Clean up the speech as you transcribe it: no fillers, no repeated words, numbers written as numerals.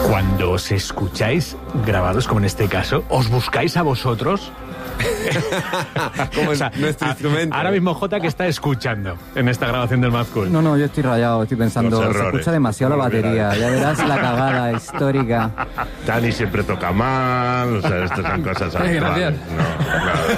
Cuando os escucháis grabados, como en este caso, ¿os buscáis a vosotros? Como nuestro instrumento. Ahora mismo Jota, que está escuchando en esta grabación del Mad Cool. No, yo estoy rayado, estoy pensando, se escucha demasiado la batería, ya verás la cagada histórica. Dani siempre toca mal, o sea, estas son cosas habituales. Gracias. No, claro.